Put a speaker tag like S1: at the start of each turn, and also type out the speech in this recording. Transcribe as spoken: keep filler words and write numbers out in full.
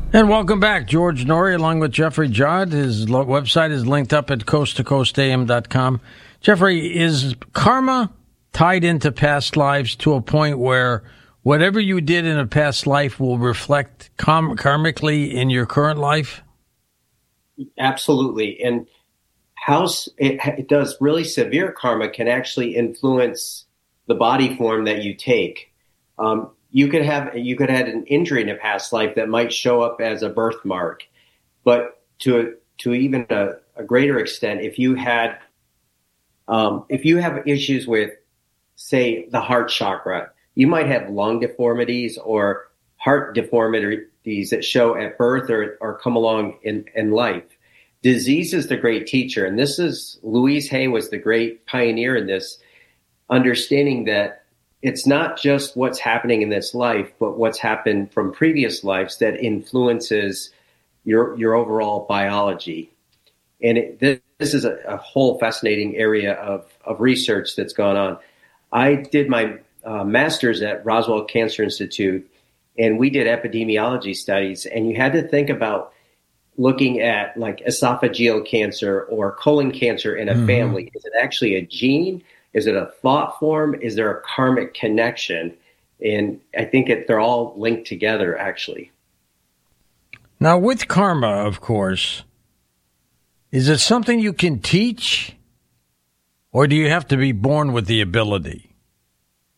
S1: And welcome back. George Noory along with Jeffrey Judd. His lo- website is linked up at coast to coast a m dot com. Jeffrey, is karma tied into past lives to a point where whatever you did in a past life will reflect karm- karmically in your current life?
S2: Absolutely. And how it, it does really severe karma can actually influence the body form that you take. Um, You could have you could have had an injury in a past life that might show up as a birthmark, but to a, to even a, a greater extent, if you had um, if you have issues with, say, the heart chakra, you might have lung deformities or heart deformities that show at birth or, or come along in, in life. Disease is the great teacher, and this is Louise Hay was the great pioneer in this, understanding that it's not just what's happening in this life, but what's happened from previous lives that influences your your overall biology. And it, this is a, a whole fascinating area of, of research that's gone on. I did my uh, master's at Roswell Cancer Institute, and we did epidemiology studies, and you had to think about looking at like esophageal cancer or colon cancer in a mm-hmm. family. Is it actually a gene? Is it a thought form? Is there a karmic connection? And I think that they're all linked together, actually.
S1: Now, with karma, of course, is it something you can teach, or do you have to be born with the ability?